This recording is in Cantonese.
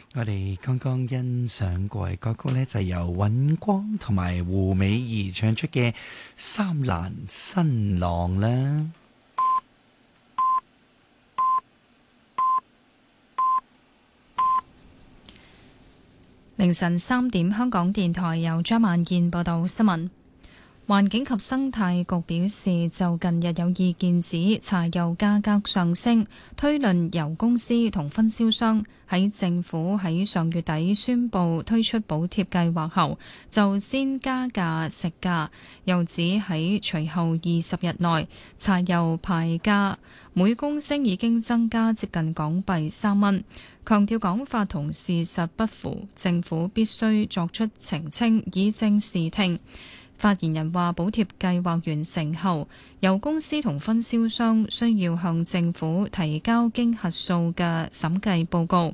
我哋剛剛欣賞過嘅歌曲呢，就由尹光同埋胡美儀唱出嘅《三欄新郎》啦。 凌晨3點，香港電台由張萬燕報道新聞。環境及生態局表示，就近日有意見指柴油價格上升，推論油公司同分銷商喺政府喺上月底宣布推出補貼計劃後，就先加價食價。又指喺隨後20日內，柴油牌價每公升已經增加接近港幣3蚊，強調講法同事實不符，政府必須作出澄清，以正視聽。發言人話：補貼計劃完成後，油公司同分銷商需要向政府提交經核數嘅審計報告，